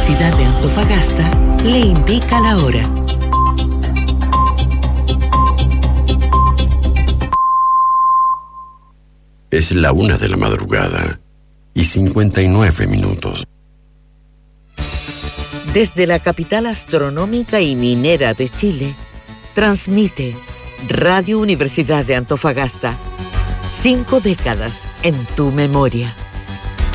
Universidad de Antofagasta le indica la hora. Es la 1 de la madrugada y 59 minutos. Desde la capital astronómica y minera de Chile, transmite Radio Universidad de Antofagasta. 5 décadas en tu memoria.